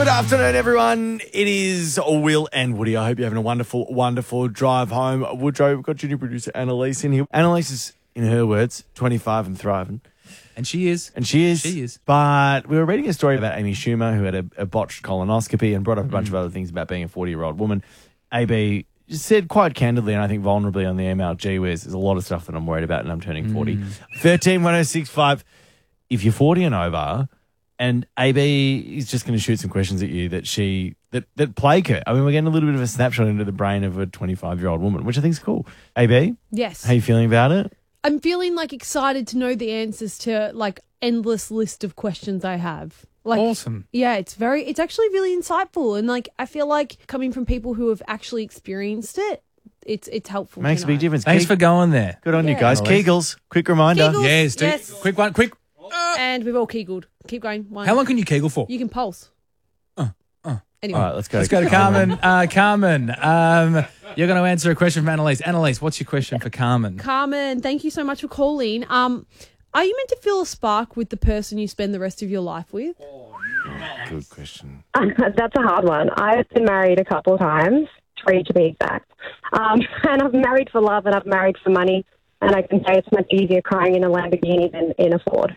Good afternoon, everyone. It is Will and Woody. I hope you're having a wonderful, wonderful drive home. Woodrow, we've got junior producer Annalise in here. Annalise is, in her words, 25 and thriving. And she is. She is. But we were reading a story about Amy Schumer, who had a botched colonoscopy and brought up a bunch of other things about being a 40-year-old woman. AB said quite candidly, and I think vulnerably on the email, gee whiz, there's a lot of stuff that I'm worried about and I'm turning 40. 13 1065. If you're 40 and over, and AB is just going to shoot some questions at you that plague her. I mean, we're getting a little bit of a snapshot into the brain of a 25-year-old woman, which I think is cool. AB? Yes. How you feeling about it? I'm feeling excited to know the answers to endless list of questions I have. Awesome. Yeah, it's actually really insightful, and I feel like coming from people who have actually experienced it, it's helpful. Makes a big difference. Thanks for going there. Good on you guys. Kegels, quick reminder. Kegels. Yes. Quick one, quick. And we've all Kegled. Keep going. One. How long can you Kegel for? You can pulse. Anyway. All right, let's go. Let's go to Carmen. Carmen, you're going to answer a question from Annalise. Annalise, what's your question for Carmen? Carmen, thank you so much for calling. Are you meant to feel a spark with the person you spend the rest of your life with? Good question. That's a hard one. I've been married a couple of times, 3 to be exact. And I've married for love and I've married for money. And I can say it's much easier crying in a Lamborghini than in a Ford.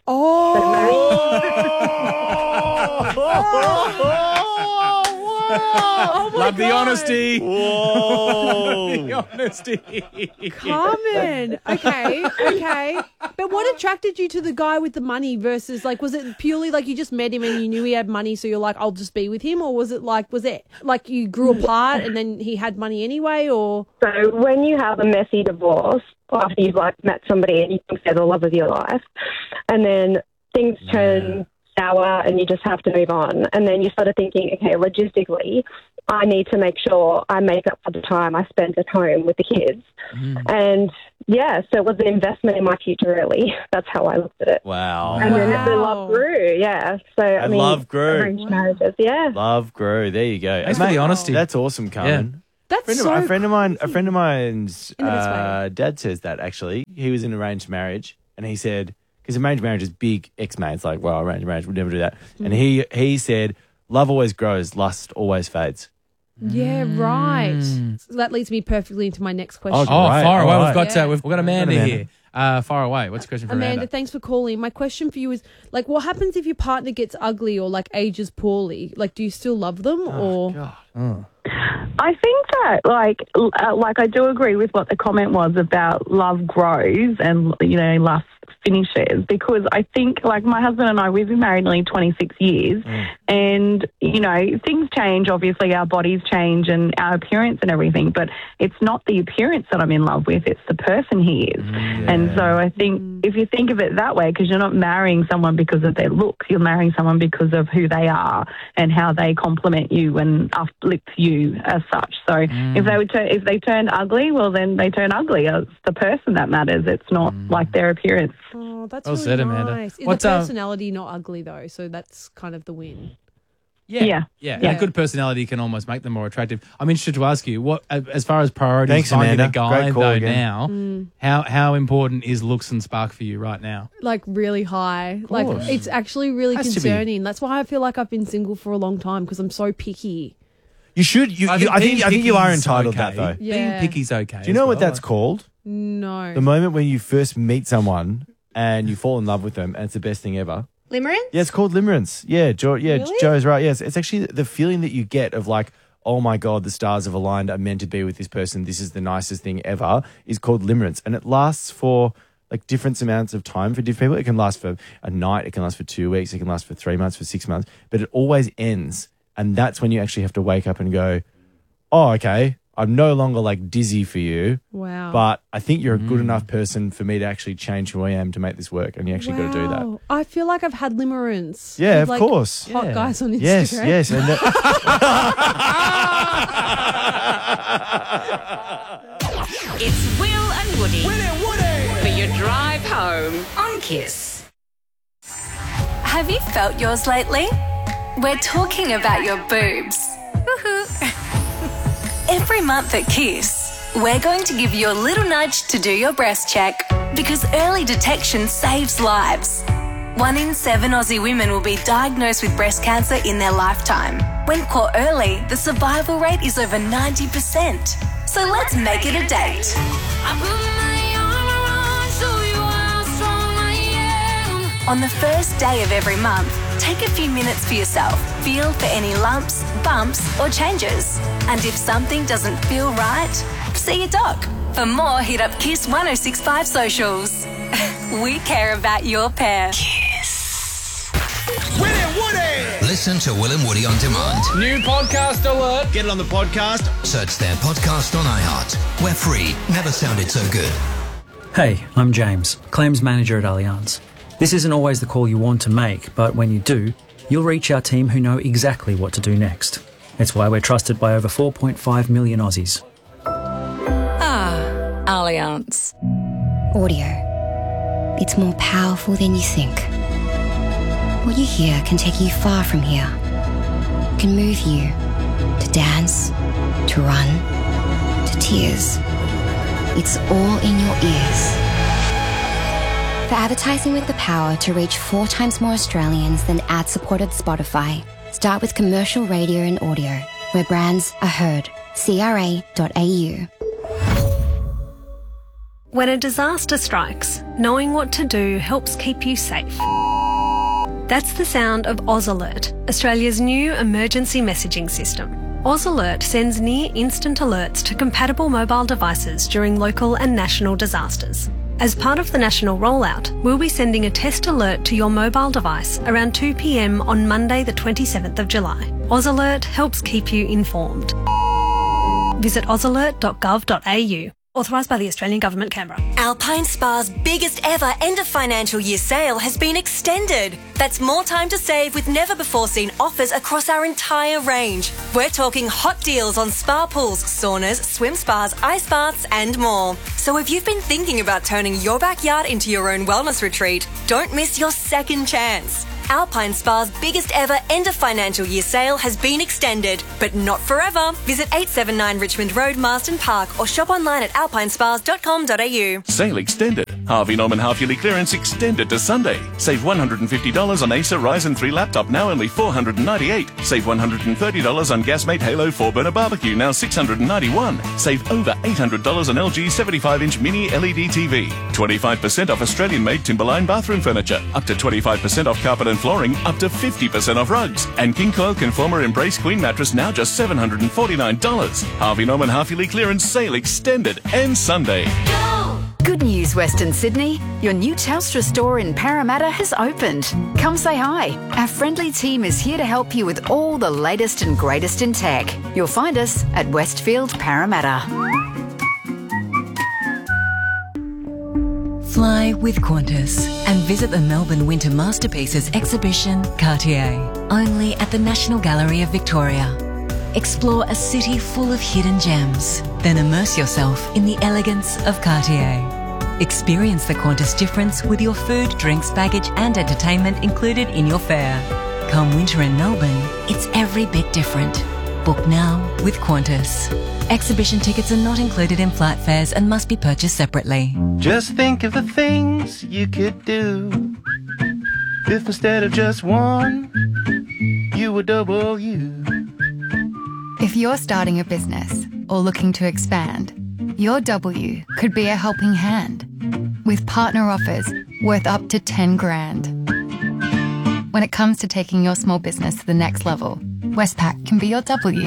Love the honesty. Whoa. The honesty. Carmen. Okay. But what attracted you to the guy with the money versus was it purely you just met him and you knew he had money so you're like, I'll just be with him? Or was it you grew apart and then he had money anyway? Or So when you have a messy divorce after you've met somebody and you think they're the love of your life, and then things turn sour and you just have to move on, and then you started thinking, okay, logistically, I need to make sure I make up for the time I spent at home with the kids. And so it was an investment in my future, really. That's how I looked at it. Wow. And then the love grew, So I mean, love grew. Arranged marriages, Love grew. There you go. Thanks for the honesty. That's awesome, Carmen. that's A friend of mine's In the best way. dad says that, actually. He was in an arranged marriage, and he said, because arranged marriage is big ex-mates, arranged marriage, would never do that. And he said, love always grows, lust always fades. Yeah, right. So that leads me perfectly into my next question. Oh, Far away. All right. We've got Amanda here. Far away. What's your question for Amanda, thanks for calling. My question for you is, what happens if your partner gets ugly or ages poorly? Do you still love them or? God. I think that, I do agree with what the comment was about love grows and, lust finishes, because I think, my husband and I, we've been married nearly 26 years and, things change. Obviously, our bodies change and our appearance and everything, but it's not the appearance that I'm in love with, it's the person he is. And so I think if you think of it that way, because you're not marrying someone because of their looks, you're marrying someone because of who they are and how they compliment you and uplift you as such. So if they turn ugly, well, then they turn ugly. It's the person that matters. It's not their appearance. Oh, that's Well really said, Amanda. nice. Is What's, the personality not ugly though? So that's kind of the win. Yeah. And a good personality can almost make them more attractive. I'm interested to ask you, what, as far as priorities, Thanks, finding Amanda. a guy Great call though again. now, how important is looks and spark for you right now? Really high. course. It's actually really Has to be. concerning. That's why I feel like I've been single for a long time because I'm so picky. You should. I think you are entitled to that, though. Yeah. Being picky's okay. Do you know what that's called? No. The moment when you first meet someone and you fall in love with them, and it's the best thing ever. Limerence? Yeah, it's called limerence. Yeah, Really? Joe's right. Yes, it's actually the feeling that you get of oh my God, the stars have aligned. I'm meant to be with this person. This is the nicest thing ever. Is called limerence, and it lasts for different amounts of time for different people. It can last for a night. It can last for 2 weeks. It can last for 3 months, for 6 months. But it always ends, and that's when you actually have to wake up and go, "Oh, okay, I'm no longer dizzy for you." Wow. But I think you're a good enough person for me to actually change who I am to make this work, and you actually got to do that. Wow. I feel like I've had limerence. Yeah, with, of course. Hot guys on Instagram. Yes. And It's Will and Woody. For your drive home on Kiss. Have you felt yours lately? We're talking about your boobs. Woohoo! Every month at Kiss, we're going to give you a little nudge to do your breast check because early detection saves lives. 1 in 7 Aussie women will be diagnosed with breast cancer in their lifetime. When caught early, the survival rate is over 90%. So let's make it a date. On the first day of every month, take a few minutes for yourself. Feel for any lumps, bumps, or changes. And if something doesn't feel right, see your doc. For more, hit up Kiss 1065 socials. We care about your pair. Kiss. Will and Woody! Listen to Will and Woody on demand. New podcast alert. Get it on the podcast. Search their podcast on iHeart. We're free. Never sounded so good. Hey, I'm James, Claims Manager at Allianz. This isn't always the call you want to make, but when you do, you'll reach our team who know exactly what to do next. It's why we're trusted by over 4.5 million Aussies. Allianz. Audio. It's more powerful than you think. What you hear can take you far from here. Can move you to dance, to run, to tears. It's all in your ears. For advertising with the power to reach 4 times more Australians than ad-supported Spotify, start with commercial radio and audio, where brands are heard. CRA.au. When a disaster strikes, knowing what to do helps keep you safe. That's the sound of Oz Alert, Australia's new emergency messaging system. Oz Alert sends near-instant alerts to compatible mobile devices during local and national disasters. As part of the national rollout, we'll be sending a test alert to your mobile device around 2 p.m. on Monday the 27th of July. Oz Alert helps keep you informed. Visit ozalert.gov.au. Authorised by the Australian Government, Canberra. Alpine Spa's biggest ever end of financial year sale has been extended. That's more time to save with never-before-seen offers across our entire range. We're talking hot deals on spa pools, saunas, swim spas, ice baths and more. So if you've been thinking about turning your backyard into your own wellness retreat, don't miss your second chance. Alpine Spa's biggest ever end of financial year sale has been extended, but not forever. Visit 879 Richmond Road, Marsden Park, or shop online at alpinespas.com.au. Sale extended. Harvey Norman half-yearly clearance extended to Sunday. Save $150 on Acer Ryzen 3 laptop, now only $498. Save $130 on Gasmate Halo 4-burner barbecue, now $691. Save over $800 on LG 75-inch mini LED TV. 25% off Australian-made Timberline bathroom furniture. Up to 25% off carpet and flooring, up to 50% off rugs. And King Coil Conformer Embrace Queen mattress, now just $749. Harvey Norman half-yearly clearance sale extended, ends Sunday. Good news, Western Sydney. Your new Telstra store in Parramatta has opened. Come say hi. Our friendly team is here to help you with all the latest and greatest in tech. You'll find us at Westfield, Parramatta. Fly with Qantas and visit the Melbourne Winter Masterpieces exhibition, Cartier, only at the National Gallery of Victoria. Explore a city full of hidden gems, then immerse yourself in the elegance of Cartier. Experience the Qantas difference with your food, drinks, baggage and entertainment included in your fare. Come winter in Melbourne, it's every bit different. Book now with Qantas. Exhibition tickets are not included in flight fares and must be purchased separately. Just think of the things you could do if instead of just one, you were double you. If you're starting a business or looking to expand, your W could be a helping hand with partner offers worth up to 10 grand. When it comes to taking your small business to the next level, Westpac can be your W.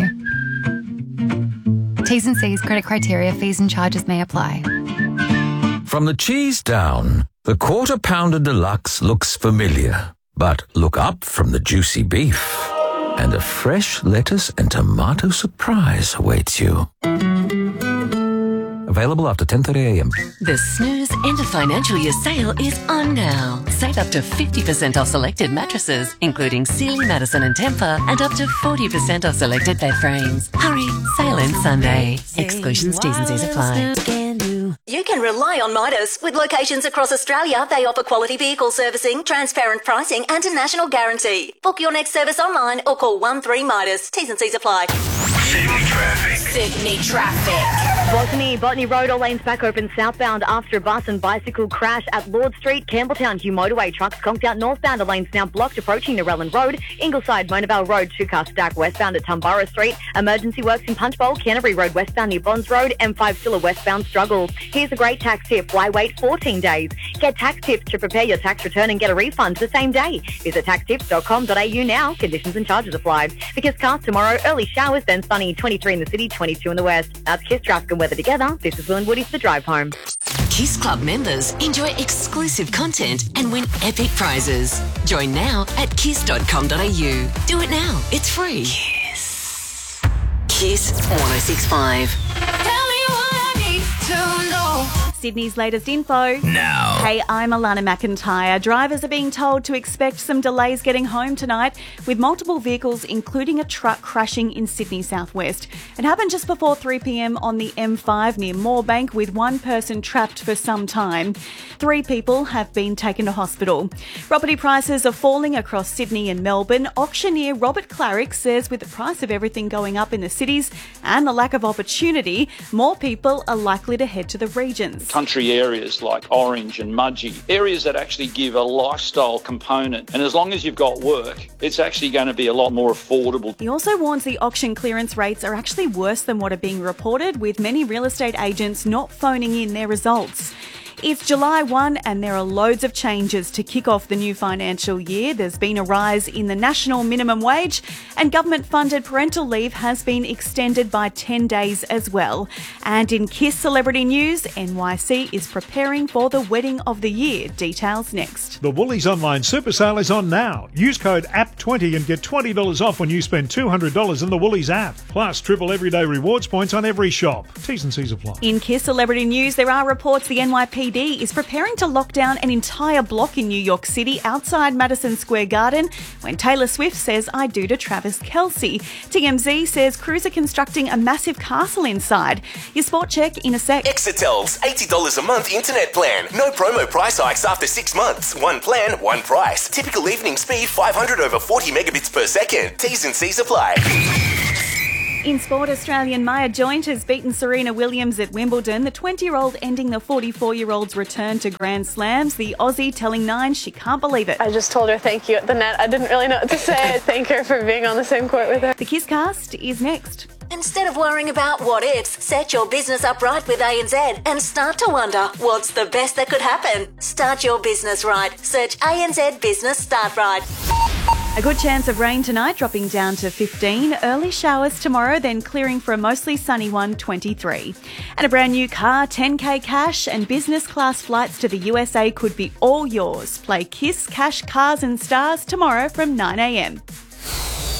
T's and C's, credit criteria, fees and charges may apply. From the cheese down, the Quarter Pounder Deluxe looks familiar. But look up from the juicy beef, and a fresh lettuce and tomato surprise awaits you. Available after 10:30am. The Snooze End of Financial Year sale is on now. Save up to 50% off selected mattresses, including Sealy, Madison and Tempur, and up to 40% off selected bed frames. Hurry, sale ends Sunday. Exclusions, T's and C's apply. You can rely on Midas. With locations across Australia, they offer quality vehicle servicing, transparent pricing and a national guarantee. Book your next service online or call 13 Midas. T's and C's apply. Sydney traffic. Sydney traffic. Botany Road, all lanes back open southbound after a bus and bicycle crash at Lord Street. Campbelltown, Hugh Motorway, trucks conked out northbound, a lanes now blocked approaching Narellan Road. Ingleside, Monavale Road, two-car stack westbound at Tumbara Street. Emergency works in Punchbowl, Canterbury Road westbound near Bonds Road. M5 still a westbound struggle. Here's a great tax tip. Why wait 14 days? Get tax tips to prepare your tax return and get a refund the same day. Visit taxtips.com.au now. Conditions and charges apply. Because cars tomorrow, early showers, then sunny, 23 in the city, 22 in the west. That's Kiss traffic and weather together. This is Will and Woody for The Drive Home. Kiss Club members enjoy exclusive content and win epic prizes. Join now at kiss.com.au. Do it now. It's free. Kiss 106.5. Tell me what I need to know. Sydney's latest info. Now. Hey, I'm Alana McIntyre. Drivers are being told to expect some delays getting home tonight, with multiple vehicles, including a truck, crashing in Sydney southwest. It happened just before 3 p.m. on the M5 near Moorebank, with one person trapped for some time. 3 people have been taken to hospital. Property prices are falling across Sydney and Melbourne. Auctioneer Robert Clarick says with the price of everything going up in the cities and the lack of opportunity, more people are likely to head to the regions. Country areas like Orange and Mudgee, areas that actually give a lifestyle component. And as long as you've got work, it's actually going to be a lot more affordable. He also warns the auction clearance rates are actually worse than what are being reported, with many real estate agents not phoning in their results. It's July 1 and there are loads of changes to kick off the new financial year. There's been a rise in the national minimum wage and government-funded parental leave has been extended by 10 days as well. And in Kiss Celebrity News, NYC is preparing for the wedding of the year. Details next. The Woolies online super sale is on now. Use code APP20 and get $20 off when you spend $200 in the Woolies app. Plus, triple everyday rewards points on every shop. T's and C's apply. In Kiss Celebrity News, there are reports the NYPD is preparing to lock down an entire block in New York City outside Madison Square Garden when Taylor Swift says I do to Travis Kelce. TMZ says crews are constructing a massive castle inside. Your sport check in a sec. Exetel's $80 a month internet plan. No promo price hikes after 6 months. One plan, one price. Typical evening speed 500 over 40 megabits per second. T's and C's apply. In sport, Australian Maya Joint has beaten Serena Williams at Wimbledon, the 20-year-old ending the 44-year-old's return to Grand Slams. The Aussie telling Nine she can't believe it. I just told her thank you at the net. I didn't really know what to say. Thank her for being on the same court with her. The Kisscast is next. Instead of worrying about what ifs, set your business up right with ANZ and start to wonder what's the best that could happen. Start your business right. Search ANZ Business Start Right. A good chance of rain tonight, dropping down to 15. Early showers tomorrow, then clearing for a mostly sunny one, 23. And a brand new car, 10K cash, and business class flights to the USA could be all yours. Play Kiss Cash Cars and Stars tomorrow from 9 a.m.